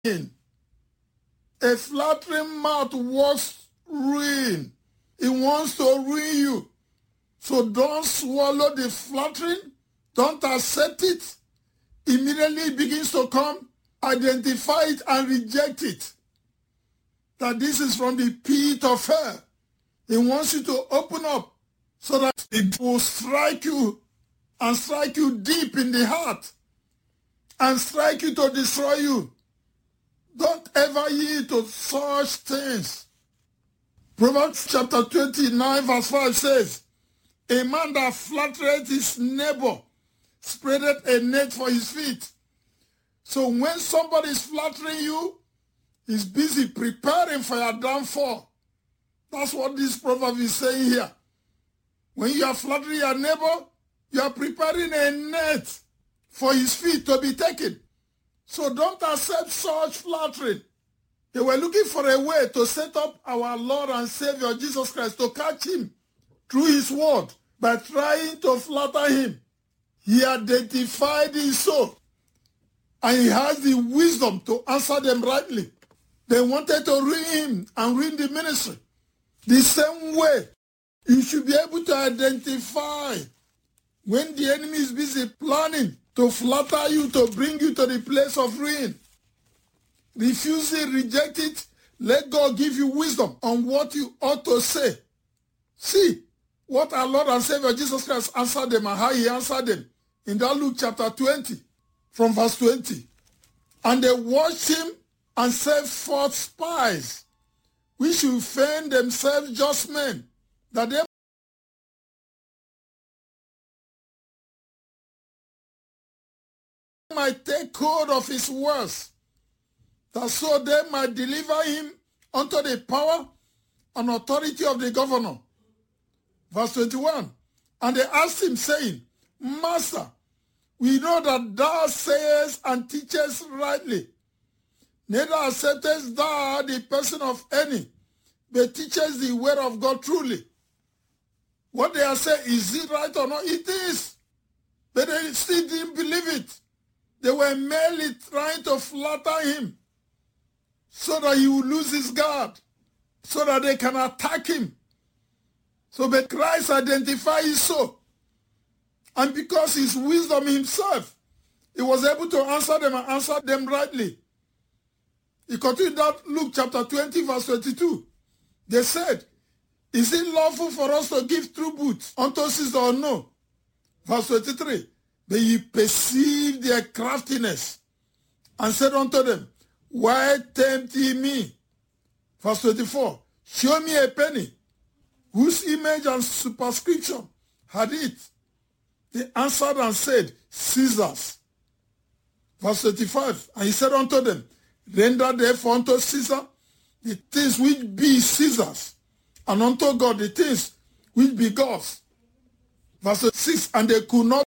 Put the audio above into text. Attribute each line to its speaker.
Speaker 1: A flattering mouth works ruin. It wants to ruin you. So don't swallow the flattering. Don't accept it. Immediately it begins to come. Identify it and reject it. That this is from the pit of hell. It wants you to open up so that it will strike you and strike you deep in the heart and strike you to destroy you. Don't ever yield to such things. Proverbs chapter 29 verse 5 says, a man that flattereth his neighbor spreadeth a net for his feet. So when somebody is flattering you, he's busy preparing for your downfall. That's what this proverb is saying here. When you are flattering your neighbor, you are preparing a net for his feet to be taken. So don't accept such flattering. They were looking for a way to set up our Lord and Savior Jesus Christ, to catch him through his word by trying to flatter him. He identified his soul, and he has the wisdom to answer them rightly. They wanted to ruin him and ruin the ministry. The same way, you should be able to identify when the enemy is busy planning to flatter you, to bring you to the place of ruin. Refuse it, reject it. Let God give you wisdom on what you ought to say. See what our Lord and Savior Jesus Christ answered them and how he answered them in that Luke chapter 20 from verse 20. And they watched him and sent forth spies, which should feign themselves just men, that they might take hold of his words, that so they might deliver him unto the power and authority of the governor. Verse 21, and they asked him, saying, Master, we know that thou sayest and teachest rightly, neither acceptest thou the person of any, but teachest the word of God truly. What they are saying, is it right or not? It is. But they still didn't believe it. They were merely trying to flatter him so that he would lose his guard, so that they can attack him. So but Christ identified his soul. And because his wisdom himself, he was able to answer them and answer them rightly. He continued that Luke chapter 20 verse 22. They said, is it lawful for us to give tribute unto Caesar or no? Verse 23. But ye perceived their craftiness and said unto them, why tempt ye me? Verse 24. Show me a penny, whose image and superscription had it? They answered and said, Caesar's. Verse 35. And he said unto them, render therefore unto Caesar the things which be Caesar's, and unto God the things which be God's. Verse 6. And they could not